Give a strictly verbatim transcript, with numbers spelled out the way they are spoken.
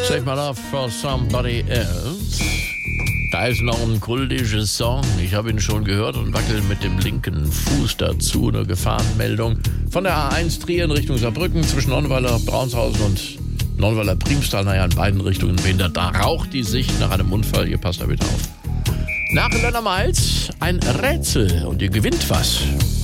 Save my love for somebody else. Da ist noch ein kultischer Song. Ich habe ihn schon gehört und wackel mit dem linken Fuß dazu. Eine Gefahrenmeldung von der A eins Trier in Richtung Saarbrücken zwischen Nonnweiler, Braunshausen und Nonnweiler, Priemstal. Naja, in beiden Richtungen behindert. Da raucht die Sicht nach einem Unfall. Ihr passt da bitte auf. Nach Lönner Miles ein Rätsel und ihr gewinnt was.